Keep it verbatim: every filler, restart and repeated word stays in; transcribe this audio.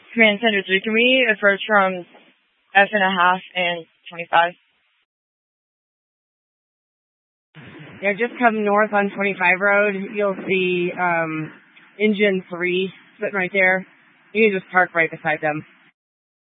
Command Center three, can we approach from F and a half and twenty-five? Yeah, just come north on twenty-five road. You'll see um, engine three sitting right there. You can just park right beside them.